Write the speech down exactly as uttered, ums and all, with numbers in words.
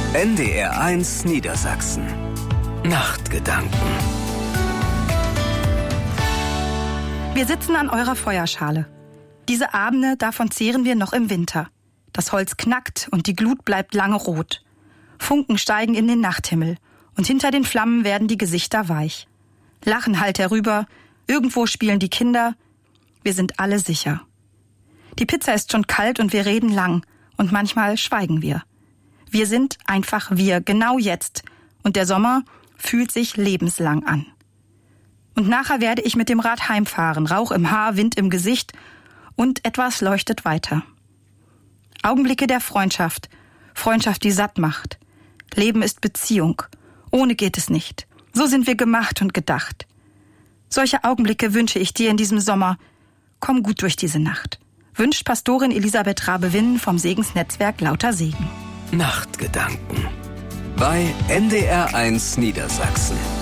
N D R eins Niedersachsen. Nachtgedanken. Wir sitzen an eurer Feuerschale. Diese Abende, davon zehren wir noch im Winter. Das Holz knackt und die Glut bleibt lange rot. Funken steigen in den Nachthimmel und hinter den Flammen werden die Gesichter weich. Lachen hallt herüber, irgendwo spielen die Kinder. Wir sind alle sicher. Die Pizza ist schon kalt und wir reden lang und manchmal schweigen wir. Wir sind einfach wir, genau jetzt. Und der Sommer fühlt sich lebenslang an. Und nachher werde ich mit dem Rad heimfahren, Rauch im Haar, Wind im Gesicht und etwas leuchtet weiter. Augenblicke der Freundschaft, Freundschaft, die satt macht. Leben ist Beziehung, ohne geht es nicht. So sind wir gemacht und gedacht. Solche Augenblicke wünsche ich dir in diesem Sommer. Komm gut durch diese Nacht. Wünscht Pastorin Elisabeth Rabe-Winn vom Segensnetzwerk Lauter Segen. Nachtgedanken bei N D R eins Niedersachsen.